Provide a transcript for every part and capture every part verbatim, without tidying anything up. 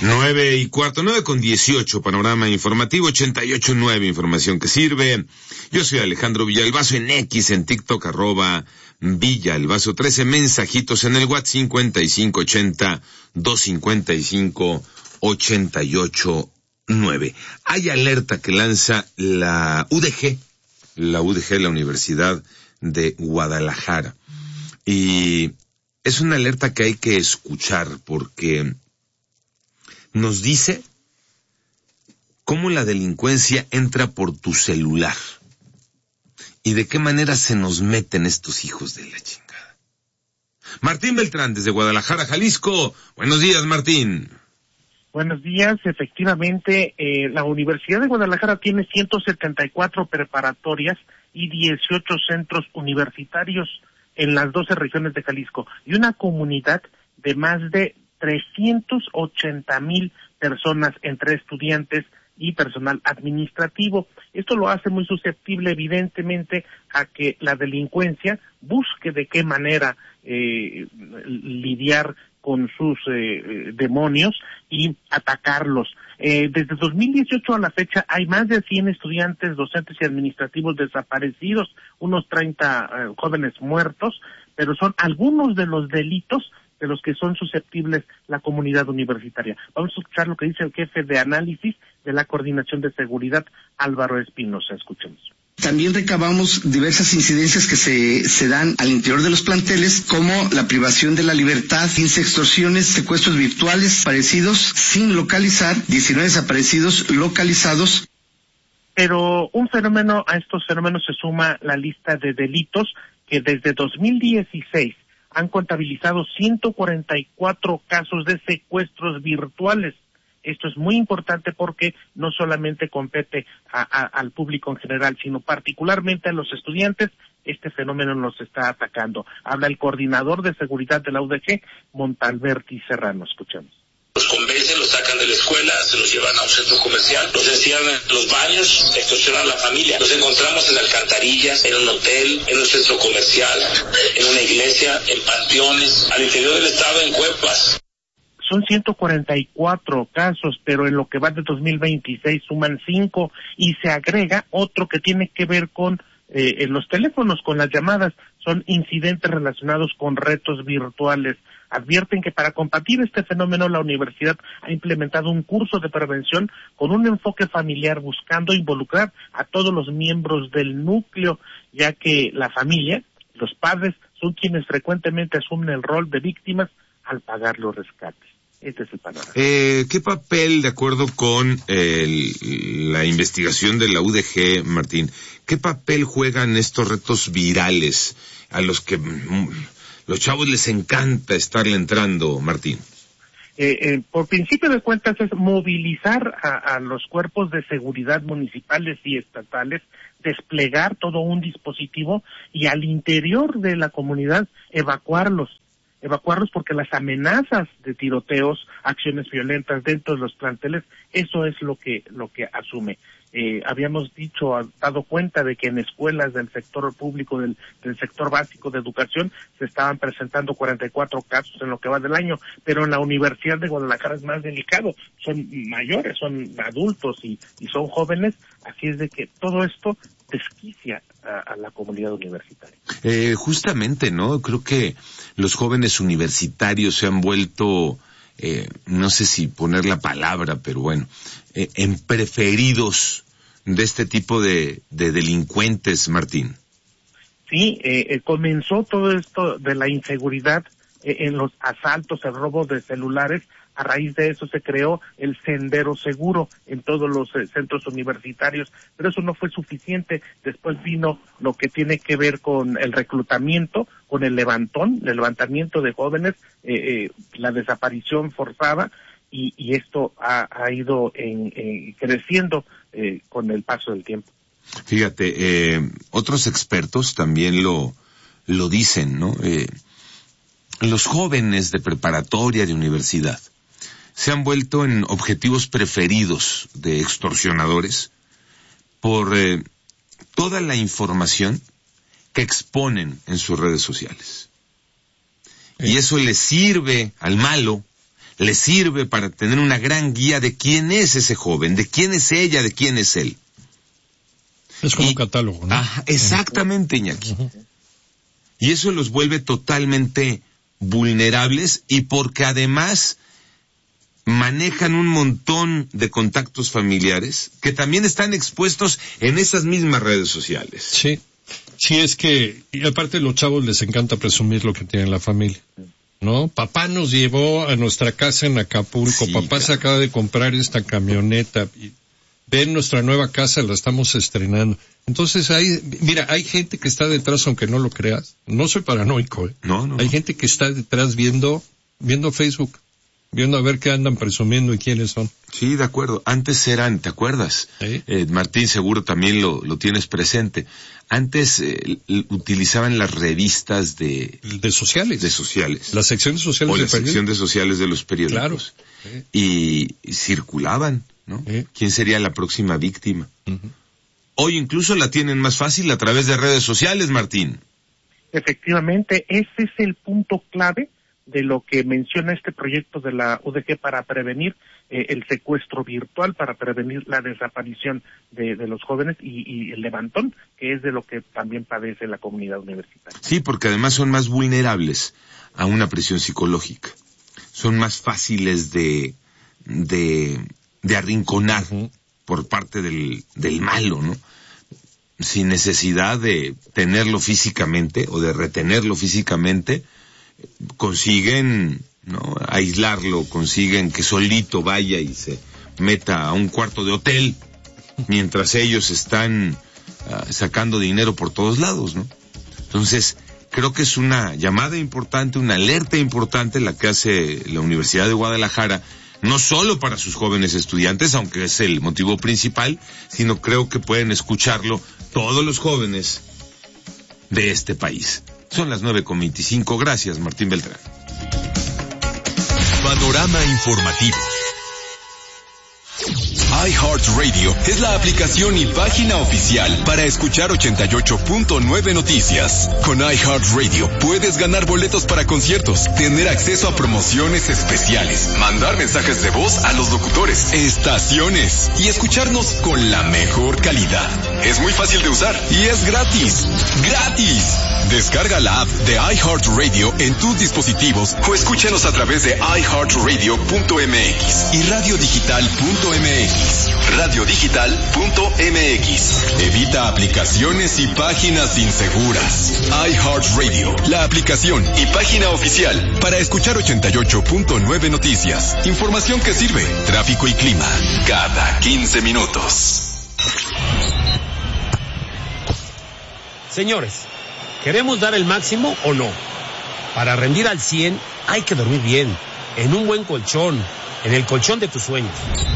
Nueve y cuarto, nueve con dieciocho, panorama informativo, ochenta y ocho nueve, información que sirve. Yo soy Alejandro Villalbazo en X, en TikTok, arroba Villalbazo trece, mensajitos en el WhatsApp cincuenta y cinco ochenta, doscientos cincuenta y cinco, ochenta y ocho nueve. Hay alerta que lanza la U D G, la U D G, la Universidad de Guadalajara. Y es una alerta que hay que escuchar porque nos dice cómo la delincuencia entra por tu celular y de qué manera se nos meten estos hijos de la chingada. Martín Beltrán, desde Guadalajara, Jalisco. Buenos días, Martín. Buenos días. Efectivamente, eh, la Universidad de Guadalajara tiene ciento setenta y cuatro preparatorias y dieciocho centros universitarios en las doce regiones de Jalisco y una comunidad de más de trescientos ochenta mil personas entre estudiantes y personal administrativo. Esto lo hace muy susceptible, evidentemente, a que la delincuencia busque de qué manera eh, lidiar con sus eh, demonios y atacarlos. Eh, desde dos mil dieciocho a la fecha hay más de cien estudiantes, docentes y administrativos desaparecidos, unos treinta eh, jóvenes muertos, pero son algunos de los delitos de los que son susceptibles la comunidad universitaria. Vamos a escuchar lo que dice el jefe de análisis de la Coordinación de Seguridad, Álvaro Espinosa. Escuchemos. También recabamos diversas incidencias que se, se dan al interior de los planteles, como la privación de la libertad, quince extorsiones, secuestros virtuales parecidos sin localizar, diecinueve desaparecidos localizados. Pero un fenómeno, a estos fenómenos se suma la lista de delitos que desde dos mil dieciséis han contabilizado ciento cuarenta y cuatro casos de secuestros virtuales. Esto es muy importante porque no solamente compete a, a, al público en general, sino particularmente a los estudiantes. Este fenómeno nos está atacando. Habla el coordinador de seguridad de la U D G, Montalberti Serrano. Escuchemos. Los convencen, los sacan de la escuela, se los llevan a un centro comercial, los encierran en los baños, extorsionan a la familia. Los encontramos en alcantarillas, en un hotel, en un centro comercial, en una iglesia, en panteones, al interior del estado, en cuevas. Son ciento cuarenta y cuatro casos, pero en lo que va de dos mil veintiséis suman cinco y se agrega otro que tiene que ver con eh, en los teléfonos, con las llamadas. Son incidentes relacionados con retos virtuales. Advierten que para combatir este fenómeno la universidad ha implementado un curso de prevención con un enfoque familiar buscando involucrar a todos los miembros del núcleo, ya que la familia, los padres, son quienes frecuentemente asumen el rol de víctimas al pagar los rescates. Este es el panorama. Eh, ¿Qué papel, de acuerdo con el, la investigación de la U D G, Martín, qué papel juegan estos retos virales a los que mm, los chavos les encanta estarle entrando, Martín? Eh, eh, por principio de cuentas es movilizar a, a los cuerpos de seguridad municipales y estatales, desplegar todo un dispositivo y al interior de la comunidad evacuarlos. evacuarlos porque las amenazas de tiroteos, acciones violentas dentro de los planteles, eso es lo que lo que asume. Eh, habíamos dicho, dado cuenta de que en escuelas del sector público, del, del sector básico de educación, se estaban presentando cuarenta y cuatro casos en lo que va del año, pero en la Universidad de Guadalajara es más delicado, son mayores, son adultos y, y son jóvenes, así es de que todo esto desquicia a, a la comunidad universitaria. Eh, justamente, ¿no? Creo que los jóvenes universitarios se han vuelto, eh, no sé si poner la palabra, pero bueno, eh, en preferidos de este tipo de, de delincuentes, Martín. Sí, eh, eh, comenzó todo esto de la inseguridad eh, en los asaltos, el robo de celulares. A raíz de eso se creó el Sendero Seguro en todos los eh, centros universitarios, pero eso no fue suficiente. Después vino lo que tiene que ver con el reclutamiento, con el levantón, el levantamiento de jóvenes, eh, eh, la desaparición forzada, y, y esto ha, ha ido en, en, creciendo eh, con el paso del tiempo. Fíjate, eh, otros expertos también lo, lo dicen, ¿no? Eh, los jóvenes de preparatoria, de universidad, se han vuelto en objetivos preferidos de extorsionadores por eh, toda la información que exponen en sus redes sociales. Sí. Y eso le sirve al malo, le sirve para tener una gran guía de quién es ese joven, de quién es ella, de quién es él. Es como y, un catálogo, ¿no? Ah, exactamente, Iñaki. Uh-huh. Y eso los vuelve totalmente vulnerables, y porque además manejan un montón de contactos familiares que también están expuestos en esas mismas redes sociales. Sí, sí, es que, y aparte a los chavos les encanta presumir lo que tiene la familia, ¿no? Papá nos llevó a nuestra casa en Acapulco, sí, papá claro. se acaba de comprar esta camioneta, y ven nuestra nueva casa, la estamos estrenando. Entonces hay, mira, hay gente que está detrás, aunque no lo creas, no soy paranoico, ¿eh? No, no. Hay gente que está detrás viendo, viendo Facebook, viendo a ver qué andan presumiendo y quiénes son. Sí, de acuerdo. Antes eran, ¿te acuerdas? ¿Sí? Eh, Martín, seguro también lo, lo tienes presente. Antes eh, utilizaban las revistas de... De sociales. De sociales. Las secciones sociales o de la sección de sociales de los periódicos. Claro. Sí. Y, y circulaban, ¿no? Sí. ¿Quién sería la próxima víctima? Uh-huh. Hoy incluso la tienen más fácil a través de redes sociales, Martín. Efectivamente, ese es el punto clave de lo que menciona este proyecto de la U D G para prevenir eh, el secuestro virtual, para prevenir la desaparición de, de los jóvenes y, y el levantón, que es de lo que también padece la comunidad universitaria. Sí, porque además son más vulnerables a una presión psicológica. Son más fáciles de de, de arrinconar uh-huh. por parte del, del malo, ¿no? Sin necesidad de tenerlo físicamente o de retenerlo físicamente, consiguen, ¿no?, aislarlo, consiguen que solito vaya y se meta a un cuarto de hotel mientras ellos están uh, sacando dinero por todos lados, ¿no? Entonces, creo que es una llamada importante, una alerta importante la que hace la Universidad de Guadalajara, no solo para sus jóvenes estudiantes, aunque es el motivo principal, sino creo que pueden escucharlo todos los jóvenes de este país. Son las nueve con veinticinco. Gracias, Martín Beltrán. Panorama informativo. iHeartRadio es la aplicación y página oficial para escuchar ochenta y ocho punto nueve Noticias. Con iHeartRadio puedes ganar boletos para conciertos, tener acceso a promociones especiales, mandar mensajes de voz a los locutores, estaciones y escucharnos con la mejor calidad. Es muy fácil de usar y es gratis. ¡Gratis! Descarga la app de iHeartRadio en tus dispositivos o escúchanos a través de i heart radio punto m x y radio digital punto m x. radio digital punto m x. Evita aplicaciones y páginas inseguras. iHeartRadio, la aplicación y página oficial para escuchar ochenta y ocho punto nueve Noticias. Información que sirve. Tráfico y clima cada quince minutos. Señores, ¿queremos dar el máximo o no? Para rendir al cien hay que dormir bien, en un buen colchón, en el colchón de tus sueños.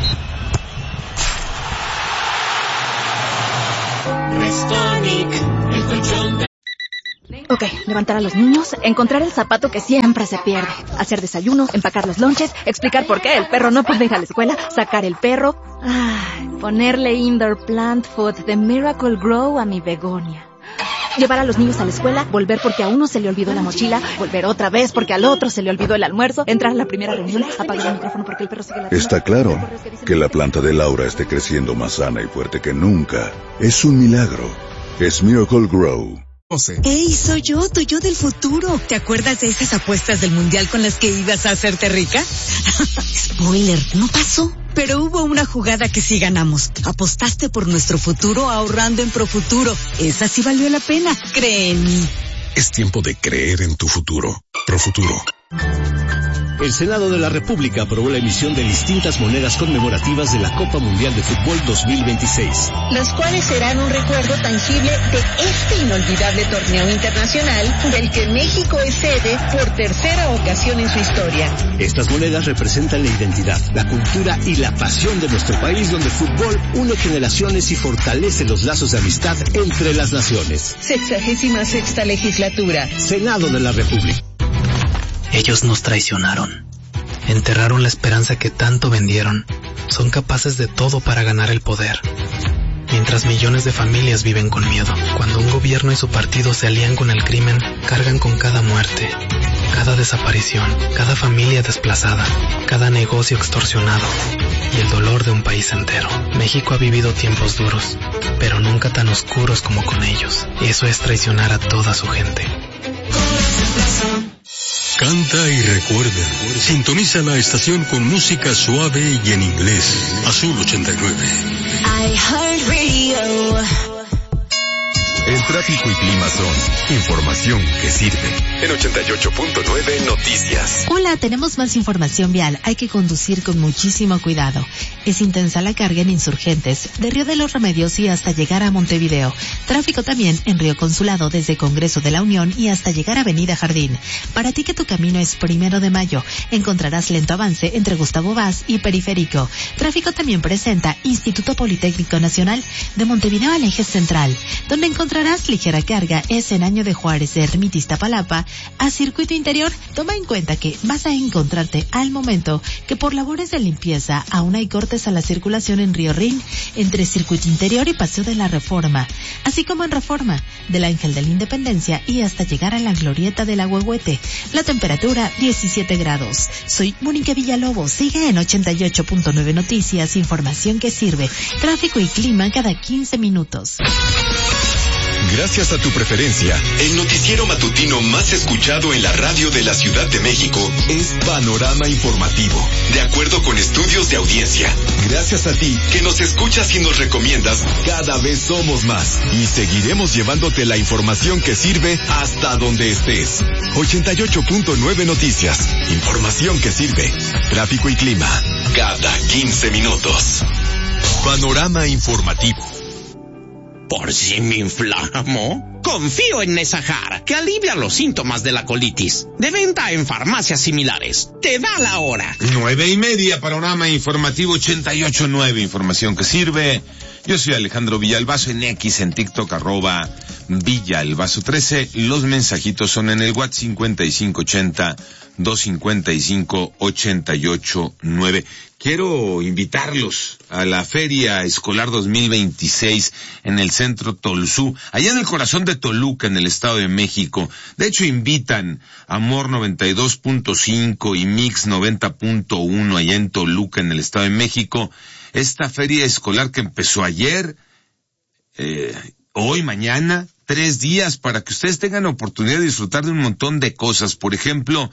Restonic, el colchón de... Ok, levantar a los niños, encontrar el zapato que siempre se pierde, hacer desayuno, empacar los lonches, explicar por qué el perro no puede ir a la escuela, sacar el perro, ay, ponerle indoor plant food de Miracle Grow a mi begonia. Llevar a los niños a la escuela, volver porque a uno se le olvidó la mochila, volver otra vez porque al otro se le olvidó el almuerzo, entrar a la primera reunión, apagar el micrófono porque el perro sigue la... Está claro que la planta de Laura esté creciendo más sana y fuerte que nunca. Es un milagro. Es Miracle Grow. ¡Ey, soy yo, tu yo del futuro! ¿Te acuerdas de esas apuestas del mundial con las que ibas a hacerte rica? Spoiler, no pasó. Pero hubo una jugada que sí ganamos. Apostaste por nuestro futuro ahorrando en Profuturo. Esa sí valió la pena. Cree en mí. Es tiempo de creer en tu futuro. Profuturo. El Senado de la República aprobó la emisión de distintas monedas conmemorativas de la Copa Mundial de Fútbol dos mil veintiséis. Las cuales serán un recuerdo tangible de este inolvidable torneo internacional del que México es sede por tercera ocasión en su historia. Estas monedas representan la identidad, la cultura y la pasión de nuestro país, donde el fútbol une generaciones y fortalece los lazos de amistad entre las naciones. Sexagésima sexta legislatura. Senado de la República. Ellos nos traicionaron, enterraron la esperanza que tanto vendieron, son capaces de todo para ganar el poder. Mientras millones de familias viven con miedo, cuando un gobierno y su partido se alían con el crimen, cargan con cada muerte. cada desaparición, cada familia desplazada, cada negocio extorsionado y el dolor de un país entero. México ha vivido tiempos duros, pero nunca tan oscuros como con ellos. Eso es traicionar a toda su gente. Canta y recuerda. Sintoniza la estación con música suave y en inglés. Azul ochenta y nueve. iHeartRadio. El tráfico y clima son información que sirve. En ochenta y ocho punto nueve Noticias. Hola, tenemos más información vial. Hay que conducir con muchísimo cuidado. Es intensa la carga en Insurgentes, de Río de los Remedios y hasta llegar a Montevideo. Tráfico también en Río Consulado, desde Congreso de la Unión y hasta llegar a Avenida Jardín. Para ti que tu camino es Primero de Mayo, encontrarás lento avance entre Gustavo Vaz y Periférico. Tráfico también presenta Instituto Politécnico Nacional, de Montevideo al Eje Central, donde encontrarás ligera carga es en Año de Juárez de Ermita Iztapalapa a Circuito Interior. Toma en cuenta que vas a encontrarte al momento que por labores de limpieza aún hay cortes a la circulación en Río Rin entre Circuito Interior y Paseo de la Reforma, así como en Reforma del Ángel de la Independencia y hasta llegar a la Glorieta del Agüehuete. La temperatura diecisiete grados. Soy Mónica Villalobos. Sigue en ochenta y ocho punto nueve Noticias, información que sirve. Tráfico y clima cada quince minutos. Gracias a tu preferencia, el noticiero matutino más escuchado en la radio de la Ciudad de México es Panorama Informativo, de acuerdo con estudios de audiencia. Gracias a ti, que nos escuchas y nos recomiendas, cada vez somos más y seguiremos llevándote la información que sirve hasta donde estés. ochenta y ocho punto nueve Noticias, información que sirve. Tráfico y clima, cada quince minutos. Panorama Informativo. ¿Por si me inflamo? Confío en Nesahar, que alivia los síntomas de la colitis. De venta en farmacias similares. Te da la hora. Nueve y media, Panorama Informativo ochenta y ocho punto nueve, información que sirve. Yo soy Alejandro Villalbazo, en X, en TikTok, arroba Villalbazo trece. Los mensajitos son en el WhatsApp cincuenta y cinco ochenta, doscientos cincuenta y cinco, ochenta y ocho nueve. Quiero invitarlos a la Feria Escolar dos mil veintiséis en el Centro Tolsú, allá en el corazón de Toluca, en el Estado de México. De hecho, invitan Amor noventa y dos punto cinco y Mix noventa punto uno allá en Toluca, en el Estado de México. Esta feria escolar que empezó ayer, eh, hoy, mañana, tres días para que ustedes tengan oportunidad de disfrutar de un montón de cosas. Por ejemplo,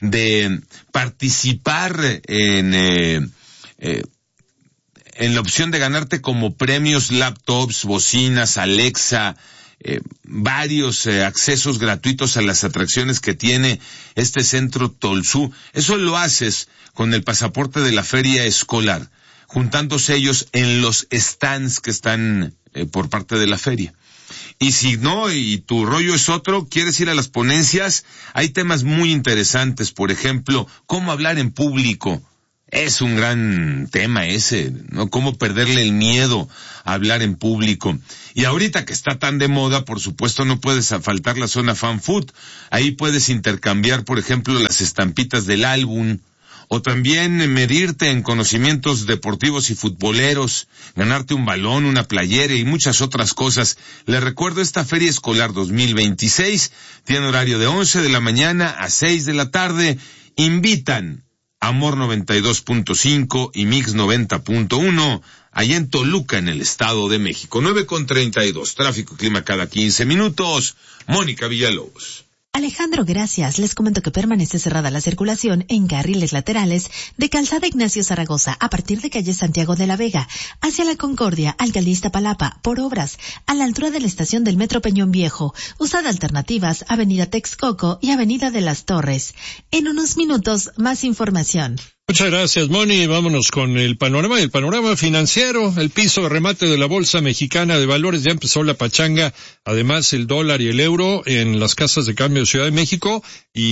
de participar en eh, eh, en la opción de ganarte como premios laptops, bocinas, Alexa, eh, varios eh, accesos gratuitos a las atracciones que tiene este Centro Tolsú. Eso lo haces con el pasaporte de la feria escolar, juntándose ellos en los stands que están eh, por parte de la feria. Y si no, y tu rollo es otro, quieres ir a las ponencias, hay temas muy interesantes. Por ejemplo, cómo hablar en público. Es un gran tema ese, ¿no? Cómo perderle el miedo a hablar en público. Y ahorita que está tan de moda, por supuesto, no puedes faltar la zona fan food. Ahí puedes intercambiar, por ejemplo, las estampitas del álbum, o también medirte en conocimientos deportivos y futboleros, ganarte un balón, una playera y muchas otras cosas. Les recuerdo, esta Feria Escolar dos mil veintiséis tiene horario de once de la mañana a seis de la tarde. Invitan Amor noventa y dos punto cinco y Mix noventa punto uno, allá en Toluca, en el Estado de México. nueve con treinta y dos, tráfico y clima cada quince minutos. Mónica Villalobos. Alejandro, gracias. Les comento que permanece cerrada la circulación en carriles laterales de Calzada Ignacio Zaragoza a partir de calle Santiago de la Vega hacia la Concordia, Alcaldía Iztapalapa, por obras a la altura de la estación del Metro Peñón Viejo. Usad alternativas Avenida Texcoco y Avenida de las Torres. En unos minutos, más información. Muchas gracias, Moni. Vámonos con el panorama, el panorama financiero. El piso de remate de la Bolsa Mexicana de Valores ya empezó la pachanga. Además, el dólar y el euro en las casas de cambio de Ciudad de México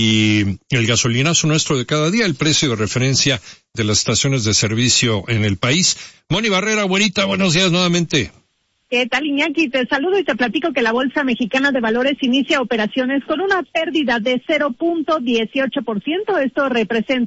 y el gasolinazo nuestro de cada día, el precio de referencia de las estaciones de servicio en el país. Moni Barrera, güerita, buenos días nuevamente. ¿Qué tal, Iñaki? Te saludo y te platico que la Bolsa Mexicana de Valores inicia operaciones con una pérdida de cero punto dieciocho por ciento. Esto representa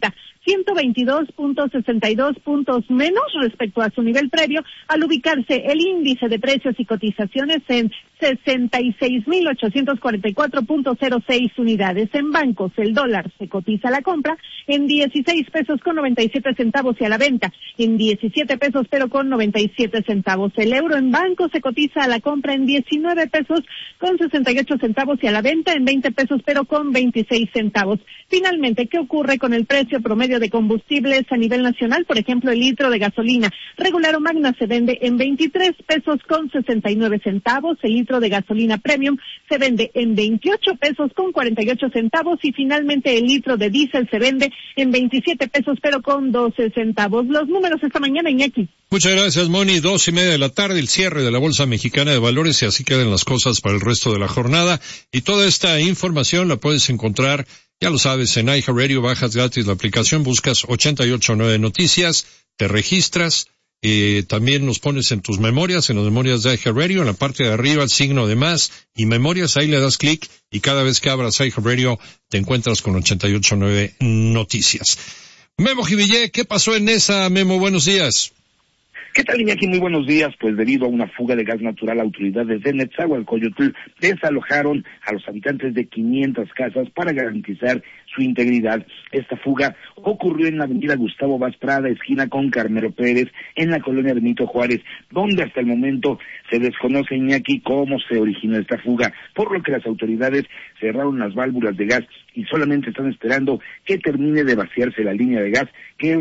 ciento veintidós punto sesenta y dos puntos menos respecto a su nivel previo, al ubicarse el índice de precios y cotizaciones en sesenta y seis mil ochocientos cuarenta y cuatro punto cero seis unidades. En bancos, el dólar se cotiza a la compra en dieciséis pesos con noventa y siete centavos y a la venta en diecisiete pesos pero con noventa y siete centavos. El euro en bancos se cotiza a la compra en diecinueve pesos con sesenta y ocho centavos y a la venta en veinte pesos pero con veintiséis centavos. Finalmente, ¿qué ocurre con el precio promedio de combustibles a nivel nacional? Por ejemplo, el litro de gasolina regular o magna se vende en veintitrés pesos con sesenta y nueve centavos, el litro de gasolina premium se vende en veintiocho pesos con cuarenta y ocho centavos y finalmente el litro de diésel se vende en veintisiete pesos pero con doce centavos. Los números esta mañana, Iñaki. Muchas gracias, Moni. Dos y media de la tarde, el cierre de la Bolsa Mexicana de Valores, y así quedan las cosas para el resto de la jornada. Y toda esta información la puedes encontrar, ya lo sabes, en iHeartRadio. Bajas gratis la aplicación, buscas ochenta y ocho punto nueve Noticias, te registras, eh, también nos pones en tus memorias, en las memorias de iHeartRadio, en la parte de arriba el signo de más y memorias, ahí le das clic y cada vez que abras iHeartRadio te encuentras con ochenta y ocho punto nueve Noticias. Memo Jivillé, ¿qué pasó en esa, Memo? Buenos días. ¿Qué tal, Iñaki? Muy buenos días. Pues debido a una fuga de gas natural, autoridades de Netzahualcóyotl desalojaron a los habitantes de quinientas casas para garantizar su integridad. Esta fuga ocurrió en la avenida Gustavo Vaz Prada, esquina con Carmelo Pérez, en la colonia Benito Juárez, donde hasta el momento se desconoce, Iñaki, cómo se originó esta fuga, por lo que las autoridades cerraron las válvulas de gas y solamente están esperando que termine de vaciarse la línea de gas que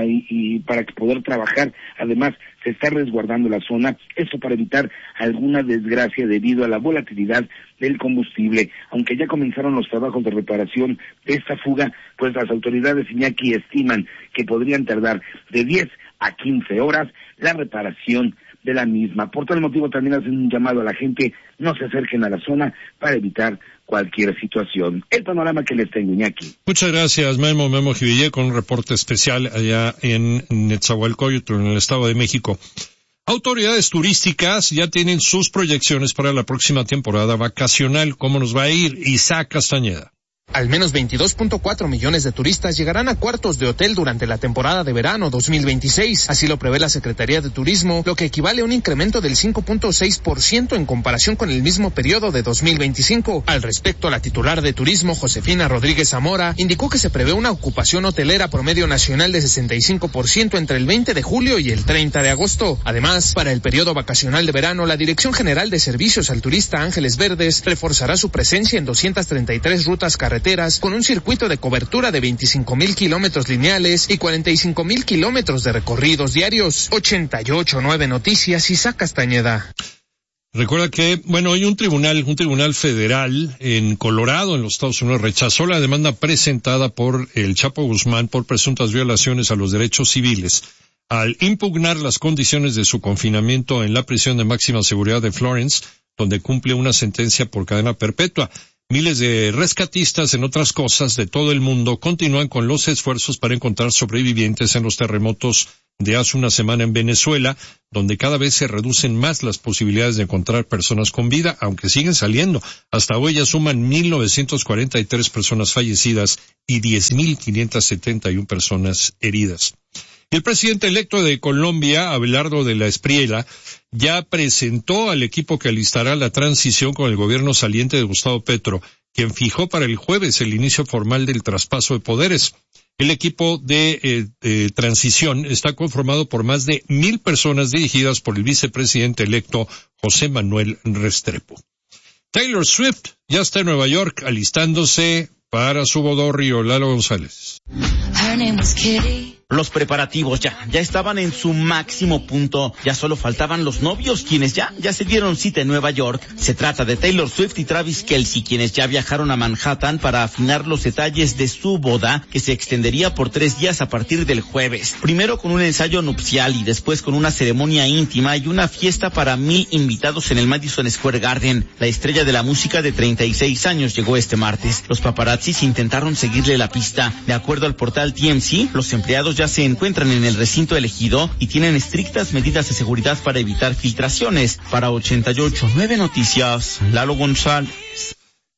y para poder trabajar. Además, se está resguardando la zona, esto para evitar alguna desgracia debido a la volatilidad del combustible. Aunque ya comenzaron los trabajos de reparación de esta fuga, pues las autoridades, Iñaki, estiman que podrían tardar de diez a quince horas la reparación de la misma. Por tal motivo también hacen un llamado a la gente, no se acerquen a la zona para evitar cualquier situación. El panorama que les tengo, Iñaki. Muchas gracias, Memo, Memo Jivillé, con un reporte especial allá en Netzahualcóyotl, en el Estado de México. Autoridades turísticas ya tienen sus proyecciones para la próxima temporada vacacional. ¿Cómo nos va a ir? Isaac Castañeda. Al menos veintidós punto cuatro millones de turistas llegarán a cuartos de hotel durante la temporada de verano dos mil veintiséis. Así lo prevé la Secretaría de Turismo, lo que equivale a un incremento del cinco punto seis por ciento en comparación con el mismo periodo de dos mil veinticinco. Al respecto, la titular de Turismo, Josefina Rodríguez Zamora, indicó que se prevé una ocupación hotelera promedio nacional de sesenta y cinco por ciento entre el veinte de julio y el treinta de agosto. Además, para el periodo vacacional de verano, la Dirección General de Servicios al Turista Ángeles Verdes reforzará su presencia en doscientas treinta y tres rutas carreteras con un circuito de cobertura de veinticinco mil kilómetros lineales y cuarenta y cinco mil kilómetros de recorridos diarios. ochenta y ocho punto nueve Noticias, Isaac Castañeda. Recuerda que, bueno, hoy un tribunal, un tribunal federal en Colorado, en los Estados Unidos, rechazó la demanda presentada por el Chapo Guzmán por presuntas violaciones a los derechos civiles al impugnar las condiciones de su confinamiento en la prisión de máxima seguridad de Florence, donde cumple una sentencia por cadena perpetua. Miles de rescatistas, en otras cosas, de todo el mundo continúan con los esfuerzos para encontrar sobrevivientes en los terremotos de hace una semana en Venezuela, donde cada vez se reducen más las posibilidades de encontrar personas con vida, aunque siguen saliendo. Hasta hoy ya suman mil novecientas cuarenta y tres personas fallecidas y diez mil quinientas setenta y una personas heridas. El presidente electo de Colombia, Abelardo de la Espriella, ya presentó al equipo que alistará la transición con el gobierno saliente de Gustavo Petro, quien fijó para el jueves el inicio formal del traspaso de poderes. El equipo de, eh, de transición está conformado por más de mil personas dirigidas por el vicepresidente electo José Manuel Restrepo. Taylor Swift ya está en Nueva York alistándose para su bodorrio. Lalo González. Her name was Kitty. Los preparativos ya, ya estaban en su máximo punto. Ya solo faltaban los novios, quienes ya, ya se dieron cita en Nueva York. Se trata de Taylor Swift y Travis Kelce, quienes ya viajaron a Manhattan para afinar los detalles de su boda, que se extendería por tres días a partir del jueves. Primero con un ensayo nupcial y después con una ceremonia íntima y una fiesta para mil invitados en el Madison Square Garden. La estrella de la música de treinta y seis años llegó este martes. Los paparazzis intentaron seguirle la pista. De acuerdo al portal T M Z, los empleados ya se encuentran en el recinto elegido y tienen estrictas medidas de seguridad para evitar filtraciones. Para ochenta y ocho punto nueve Noticias, Lalo González.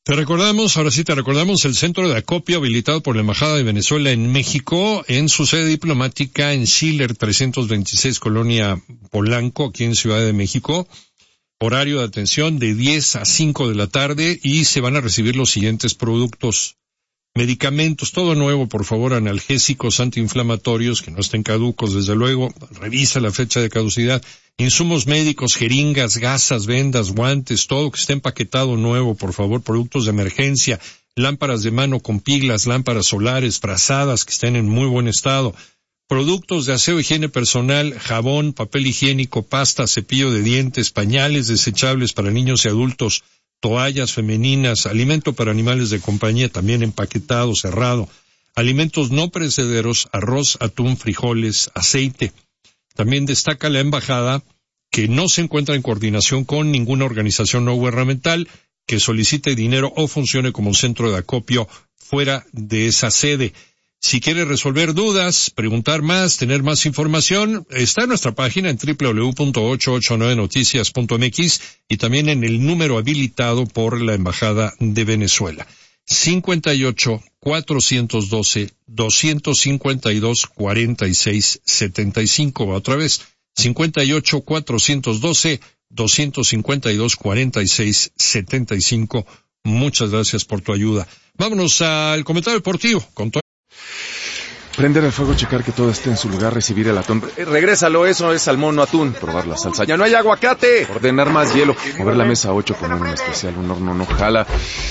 Te recordamos, ahora sí te recordamos, el centro de acopio habilitado por la Embajada de Venezuela en México, en su sede diplomática en Schiller trescientos veintiséis, Colonia Polanco, aquí en Ciudad de México. Horario de atención de diez a cinco de la tarde y se van a recibir los siguientes productos. Medicamentos, todo nuevo, por favor, analgésicos, antiinflamatorios, que no estén caducos, desde luego, revisa la fecha de caducidad. Insumos médicos, jeringas, gasas, vendas, guantes, todo que esté empaquetado nuevo, por favor, productos de emergencia, lámparas de mano con pilas, lámparas solares, frazadas que estén en muy buen estado, productos de aseo, higiene personal, jabón, papel higiénico, pasta, cepillo de dientes, pañales desechables para niños y adultos, toallas femeninas, alimento para animales de compañía, también empaquetado, cerrado, alimentos no perecederos, arroz, atún, frijoles, aceite. También destaca la embajada que no se encuentra en coordinación con ninguna organización no gubernamental que solicite dinero o funcione como un centro de acopio fuera de esa sede. Si quiere resolver dudas, preguntar más, tener más información, está en nuestra página en doble u doble u doble u punto ochocientos ochenta y nueve noticias punto m x y también en el número habilitado por la Embajada de Venezuela. cincuenta y ocho, cuatrocientos doce, doscientos cincuenta y dos, cuarenta y seis, setenta y cinco. Otra vez, cincuenta y ocho, cuatrocientos doce, doscientos cincuenta y dos, cuarenta y seis, setenta y cinco. Muchas gracias por tu ayuda. Vámonos al comentario deportivo con tu... Prender el fuego, checar que todo esté en su lugar, recibir el atún. Eh, regrésalo, eso es salmón, no atún. Probar la salsa. ¡Ya no hay aguacate! Ordenar más hielo. Mover la mesa ocho, poner un especial, un horno no jala.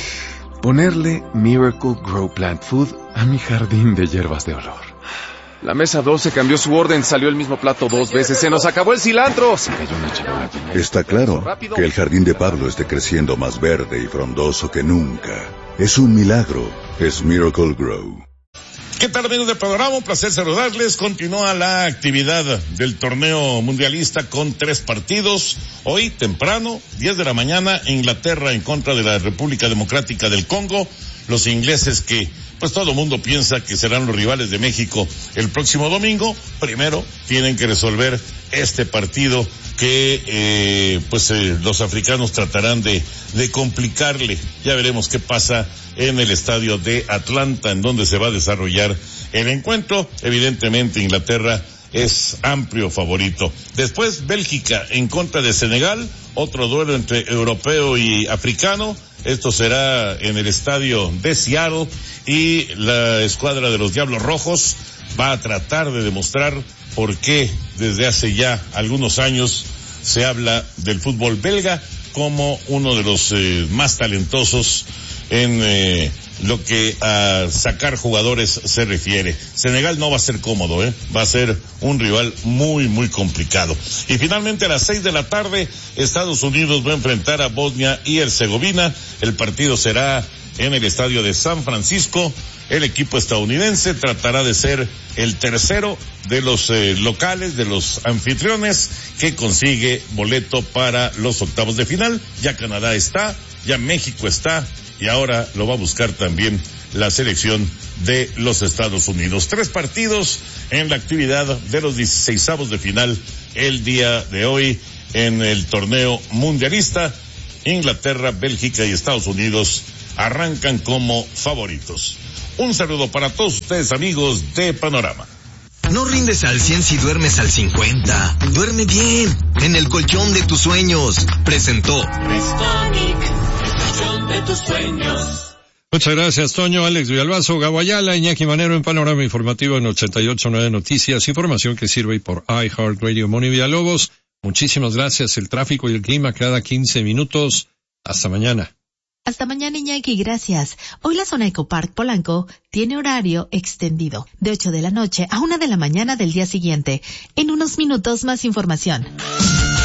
Ponerle Miracle Grow Plant Food a mi jardín de hierbas de olor. La mesa doce cambió su orden, salió el mismo plato dos veces. ¡Se nos acabó el cilantro! Se cayó una charola. Está claro que el jardín de Pablo esté creciendo más verde y frondoso que nunca. Es un milagro. Es Miracle Grow. ¿Qué tal, amigos de Panorama? Un placer saludarles. Continúa la actividad del torneo mundialista con tres partidos. Hoy, temprano, diez de la mañana, Inglaterra en contra de la República Democrática del Congo. Los ingleses que, pues todo el mundo piensa que serán los rivales de México el próximo domingo. Primero, tienen que resolver este partido que, eh, pues eh, los africanos tratarán de, de complicarle. Ya veremos qué pasa en el estadio de Atlanta, en donde se va a desarrollar el encuentro. Evidentemente, Inglaterra es amplio favorito. Después, Bélgica en contra de Senegal, otro duelo entre europeo y africano. Esto será en el estadio de Seattle y la escuadra de los Diablos Rojos va a tratar de demostrar por qué desde hace ya algunos años se habla del fútbol belga como uno de los eh, más talentosos en eh, lo que a sacar jugadores se refiere. Senegal no va a ser cómodo, ¿eh? Va a ser un rival muy, muy complicado. Y finalmente a las seis de la tarde, Estados Unidos va a enfrentar a Bosnia y Herzegovina. El partido será en el estadio de San Francisco. El equipo estadounidense tratará de ser el tercero de los eh, locales, de los anfitriones, que consigue boleto para los octavos de final. Ya Canadá está, ya México está, y ahora lo va a buscar también la selección de los Estados Unidos. Tres partidos en la actividad de los dieciseisavos de final el día de hoy en el torneo mundialista. Inglaterra, Bélgica y Estados Unidos arrancan como favoritos. Un saludo para todos ustedes, amigos de Panorama. No rindes al cien si duermes al cincuenta. Duerme bien, en el colchón de tus sueños. Presentó Restonic, el colchón de tus sueños. Muchas gracias, Toño, Alex Villalbazo, Gabo Ayala, Iñaki Manero en Panorama Informativo en ochenta y ocho punto nueve Noticias. Información que sirve por iHeartRadio. Moni Villalobos, muchísimas gracias. El tráfico y el clima cada quince minutos. Hasta mañana. Hasta mañana, Iñaki, gracias. Hoy la zona Ecopark Polanco tiene horario extendido, de ocho de la noche a una de la mañana del día siguiente. En unos minutos más información.